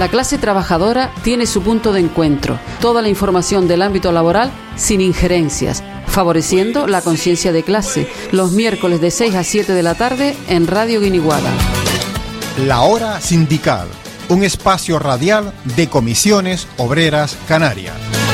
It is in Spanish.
La clase trabajadora tiene su punto de encuentro, toda la información del ámbito laboral sin injerencias, favoreciendo la conciencia de clase, los miércoles de 6 a 7 de la tarde en Radio Guiniguada. La Hora Sindical, un espacio radial de Comisiones Obreras Canarias.